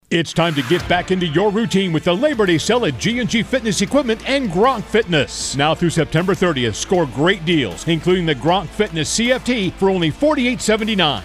It's time to get back into your routine with the Labor Day sale at G&G Fitness Equipment and Gronk Fitness. Now through September 30th, score great deals, including the Gronk Fitness CFT for only $48.79.